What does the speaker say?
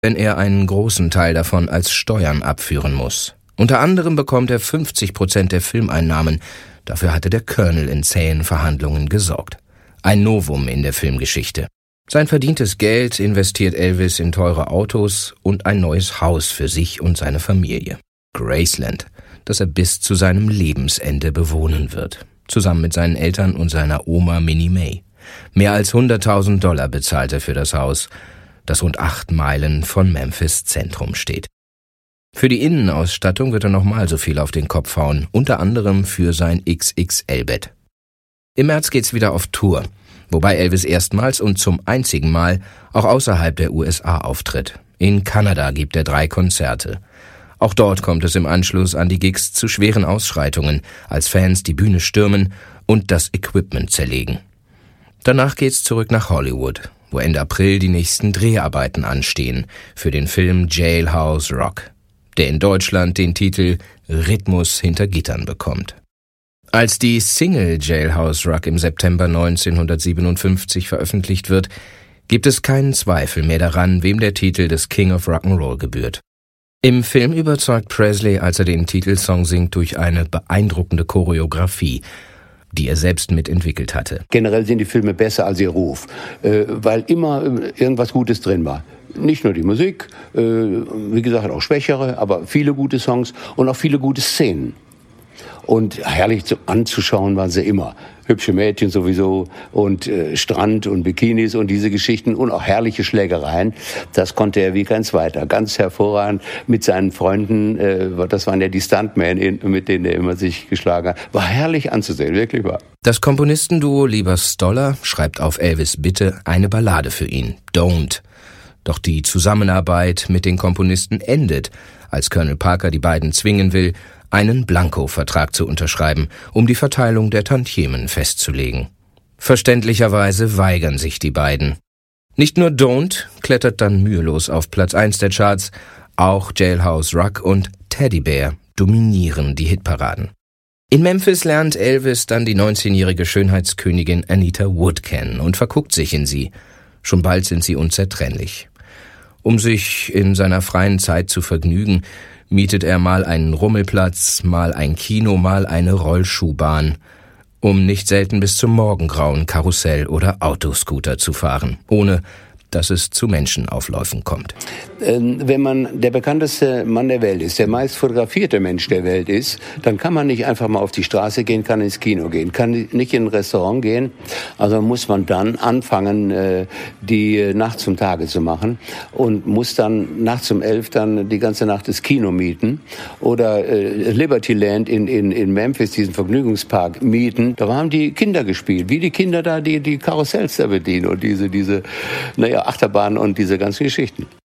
wenn er einen großen Teil davon als Steuern abführen muss. Unter anderem bekommt er 50% der Filmeinnahmen. Dafür hatte der Colonel in zähen Verhandlungen gesorgt. Ein Novum in der Filmgeschichte. Sein verdientes Geld investiert Elvis in teure Autos und ein neues Haus für sich und seine Familie. Graceland, das er bis zu seinem Lebensende bewohnen wird. Zusammen mit seinen Eltern und seiner Oma Minnie May. Mehr als $100.000 bezahlt er für das Haus, das rund 8 Meilen von Memphis Zentrum steht. Für die Innenausstattung wird er nochmal so viel auf den Kopf hauen, unter anderem für sein XXL-Bett. Im März geht's wieder auf Tour, wobei Elvis erstmals und zum einzigen Mal auch außerhalb der USA auftritt. In Kanada gibt er 3 Konzerte. Auch dort kommt es im Anschluss an die Gigs zu schweren Ausschreitungen, als Fans die Bühne stürmen und das Equipment zerlegen. Danach geht's zurück nach Hollywood, wo Ende April die nächsten Dreharbeiten anstehen für den Film Jailhouse Rock, der in Deutschland den Titel Rhythmus hinter Gittern bekommt. Als die Single Jailhouse Rock im September 1957 veröffentlicht wird, gibt es keinen Zweifel mehr daran, wem der Titel des King of Rock'n'Roll gebührt. Im Film überzeugt Presley, als er den Titelsong singt, durch eine beeindruckende Choreografie, die er selbst mitentwickelt hatte. Generell sind die Filme besser als ihr Ruf, weil immer irgendwas Gutes drin war. Nicht nur die Musik, wie gesagt auch schwächere, aber viele gute Songs und auch viele gute Szenen. Und herrlich anzuschauen waren sie immer. Hübsche Mädchen sowieso und Strand und Bikinis und diese Geschichten und auch herrliche Schlägereien. Das konnte er wie kein zweiter. Ganz hervorragend mit seinen Freunden, das waren ja die Stuntmen, mit denen er immer sich geschlagen hat. War herrlich anzusehen, wirklich wahr. Das Komponistenduo Lieber Stoller schreibt auf Elvis' Bitte eine Ballade für ihn, Don't. Doch die Zusammenarbeit mit den Komponisten endet, als Colonel Parker die beiden zwingen will, einen Blanko-Vertrag zu unterschreiben, um die Verteilung der Tantiemen festzulegen. Verständlicherweise weigern sich die beiden. Nicht nur Don't klettert dann mühelos auf Platz 1 der Charts, auch Jailhouse Rock und Teddy Bear dominieren die Hitparaden. In Memphis lernt Elvis dann die 19-jährige Schönheitskönigin Anita Wood kennen und verguckt sich in sie. Schon bald sind sie unzertrennlich. Um sich in seiner freien Zeit zu vergnügen, mietet er mal einen Rummelplatz, mal ein Kino, mal eine Rollschuhbahn, um nicht selten bis zum Morgengrauen Karussell oder Autoscooter zu fahren, ohne dass es zu Menschenaufläufen kommt. Wenn man der bekannteste Mann der Welt ist, der meist fotografierte Mensch der Welt ist, dann kann man nicht einfach mal auf die Straße gehen, kann ins Kino gehen, kann nicht in ein Restaurant gehen. Also muss man dann anfangen, die Nacht zum Tage zu machen und muss dann nachts um 11 dann die ganze Nacht das Kino mieten oder Libertyland in Memphis, diesen Vergnügungspark, mieten. Da haben die Kinder gespielt, wie die Kinder da, die Karussells da bedienen und diese Achterbahn und diese ganzen Geschichten.